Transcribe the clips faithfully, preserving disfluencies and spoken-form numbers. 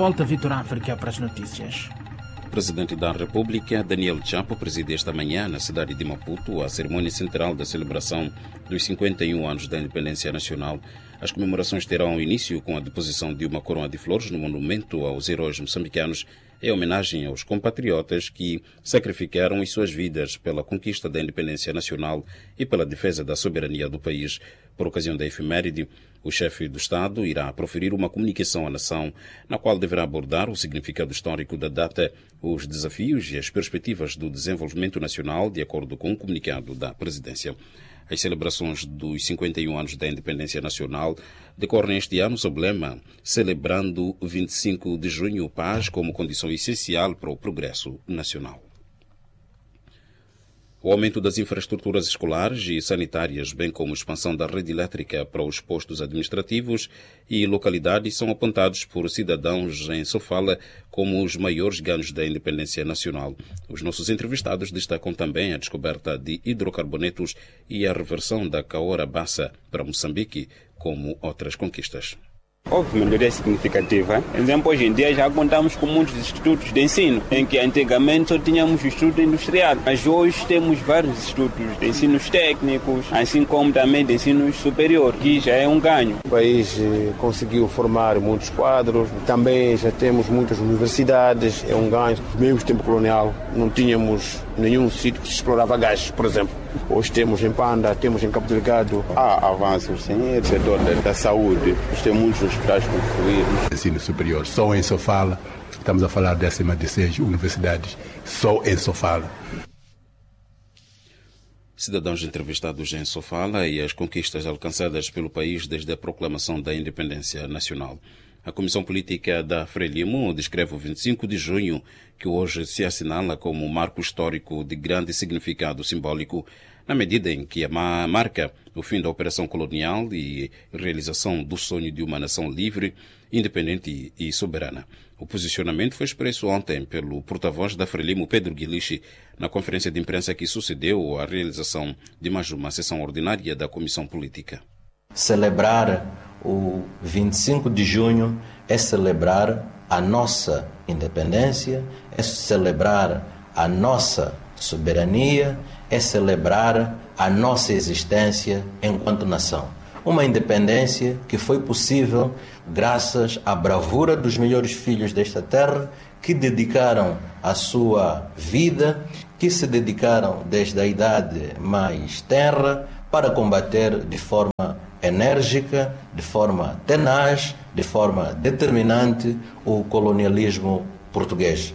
volta Vitor África para as notícias. O presidente da República, Daniel Chapo, preside esta manhã na cidade de Maputo a cerimônia central da celebração dos cinquenta e um anos da independência nacional. As comemorações terão início com a deposição de uma coroa de flores no monumento aos heróis moçambicanos, em homenagem aos compatriotas que sacrificaram as suas vidas pela conquista da independência nacional e pela defesa da soberania do país. Por ocasião da efeméride, o chefe do Estado irá proferir uma comunicação à nação, na qual deverá abordar o significado histórico da data, os desafios e as perspectivas do desenvolvimento nacional, de acordo com o comunicado da Presidência. As celebrações dos cinquenta e um anos da independência nacional decorrem este ano sob o lema Celebrando vinte e cinco de junho, paz como condição essencial para o progresso nacional. O aumento das infraestruturas escolares e sanitárias, bem como a expansão da rede elétrica para os postos administrativos e localidades são apontados por cidadãos em Sofala como os maiores ganhos da independência nacional. Os nossos entrevistados destacam também a descoberta de hidrocarbonetos e a reversão da Caora Bassa para Moçambique, como outras conquistas. Houve melhoria significativa. Por exemplo, hoje em dia já contamos com muitos institutos de ensino, em que antigamente só tínhamos o Instituto Industrial, mas hoje temos vários institutos de ensinos técnicos, assim como também de ensinos superiores, que já é um ganho. O país conseguiu formar muitos quadros, também já temos muitas universidades, é um ganho. Mesmo no tempo colonial não tínhamos nenhum sítio que se explorava gás, por exemplo. Hoje temos em Panda, temos em Cabo Delgado. Há avanços sim, no setor da saúde. Hoje tem muitos hospitais construídos. Ensino superior, só em Sofala. Estamos a falar de acima de seis universidades, só em Sofala. Cidadãos entrevistados em Sofala e as conquistas alcançadas pelo país desde a proclamação da independência nacional. A Comissão Política da Frelimo descreve o vinte e cinco de junho, que hoje se assinala como um marco histórico de grande significado simbólico, na medida em que marca o fim da operação colonial e realização do sonho de uma nação livre, independente e soberana. O posicionamento foi expresso ontem pelo porta-voz da Frelimo, Pedro Guilichi, na conferência de imprensa que sucedeu à realização de mais uma sessão ordinária da Comissão Política. Celebrar o vinte e cinco de junho é celebrar a nossa independência, é celebrar a nossa soberania, é celebrar a nossa existência enquanto nação. Uma independência que foi possível graças à bravura dos melhores filhos desta terra, que dedicaram a sua vida, que se dedicaram desde a idade mais tenra para combater de forma enérgica, de forma tenaz, de forma determinante o colonialismo português.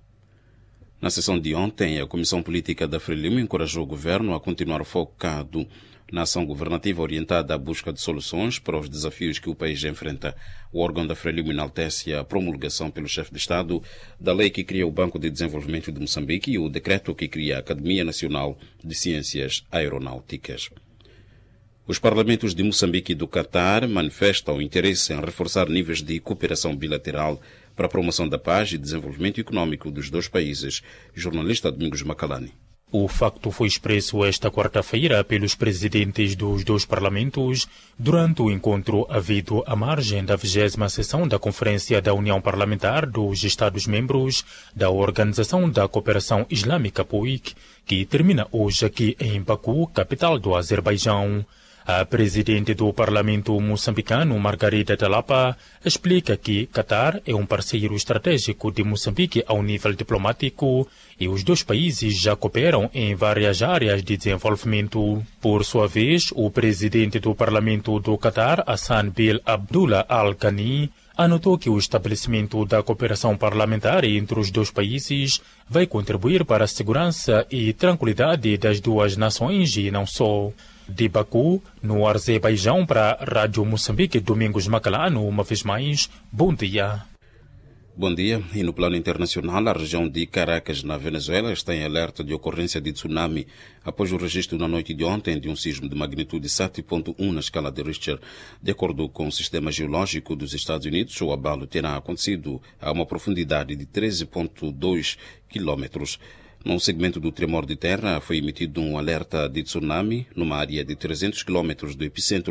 Na sessão de ontem, a Comissão Política da Frelimo encorajou o governo a continuar focado na ação governativa orientada à busca de soluções para os desafios que o país enfrenta. O órgão da Frelimo enaltece a promulgação pelo chefe de Estado da lei que cria o Banco de Desenvolvimento de Moçambique e o decreto que cria a Academia Nacional de Ciências Aeronáuticas. Os parlamentos de Moçambique e do Catar manifestam interesse em reforçar níveis de cooperação bilateral para a promoção da paz e desenvolvimento econômico dos dois países. Jornalista Domingos Macalani. O facto foi expresso esta quarta-feira pelos presidentes dos dois parlamentos durante o encontro havido à margem da vigésima sessão da Conferência da União Parlamentar dos Estados-membros da Organização da Cooperação Islâmica P O I C, que termina hoje aqui em Baku, capital do Azerbaijão. A presidente do Parlamento moçambicano, Margarida Talapa, explica que Catar é um parceiro estratégico de Moçambique ao nível diplomático e os dois países já cooperam em várias áreas de desenvolvimento. Por sua vez, o presidente do Parlamento do Catar, Hassan Bil Abdullah Al-Ghani, anotou que o estabelecimento da cooperação parlamentar entre os dois países vai contribuir para a segurança e tranquilidade das duas nações e não só. De Baku, no Azerbaijão, para a Rádio Moçambique, Domingos Macalano, uma vez mais, bom dia. Bom dia. E no plano internacional, a região de Caracas, na Venezuela, está em alerta de ocorrência de tsunami após o registro na noite de ontem de um sismo de magnitude sete ponto um na escala de Richter. De acordo com o Sistema Geológico dos Estados Unidos, o abalo terá acontecido a uma profundidade de treze ponto dois quilômetros. Num segmento do tremor de terra, foi emitido um alerta de tsunami numa área de trezentos quilômetros do epicentro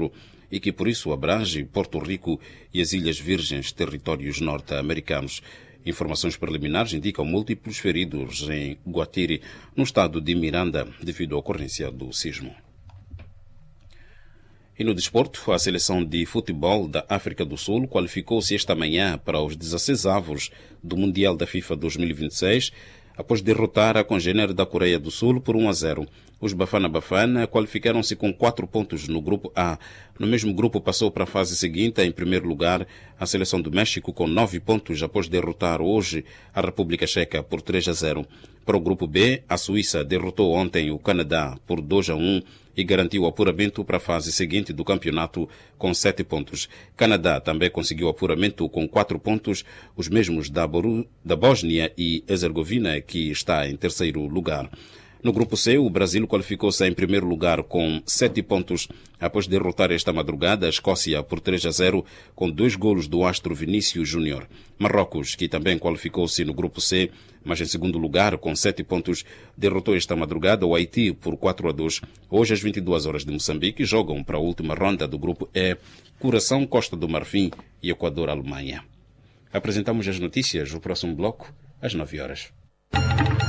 e que por isso abrange Porto Rico e as Ilhas Virgens, territórios norte-americanos. Informações preliminares indicam múltiplos feridos em Guatire, no estado de Miranda, devido à ocorrência do sismo. E no desporto, a seleção de futebol da África do Sul qualificou-se esta manhã para os dezesseisavos do Mundial da FIFA dois mil e vinte e seis, após derrotar a congênere da Coreia do Sul por um a zero. Os Bafana Bafana qualificaram-se com quatro pontos no grupo A. No mesmo grupo passou para a fase seguinte, em primeiro lugar, a seleção do México com nove pontos após derrotar hoje a República Checa por três a zero. Para o grupo B, a Suíça derrotou ontem o Canadá por dois a um e garantiu o apuramento para a fase seguinte do campeonato com sete pontos. Canadá também conseguiu apuramento com quatro pontos, os mesmos da, Boru, da Bósnia e Herzegovina, que está em terceiro lugar. No grupo C, o Brasil qualificou-se em primeiro lugar com sete pontos após derrotar esta madrugada a Escócia por três a zero com dois golos do astro Vinícius Júnior. Marrocos, que também qualificou-se no grupo C, mas em segundo lugar com sete pontos, derrotou esta madrugada o Haiti por quatro a dois. Hoje, às vinte e duas horas de Moçambique, jogam para a última ronda do grupo E, Curação, Costa do Marfim e Equador, Alemanha. Apresentamos as notícias, o próximo bloco, às nove horas.